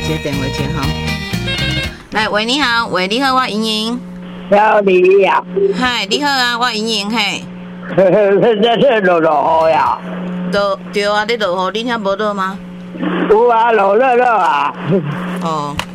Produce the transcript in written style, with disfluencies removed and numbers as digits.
接电话接哈。来，喂，你好，喂，你好，我莹莹。 你好。 嗨，你好啊，我莹莹嘿。 这是落雨呀？ 对啊，你落雨，你遐无落吗？ 有啊，落啊。 哦。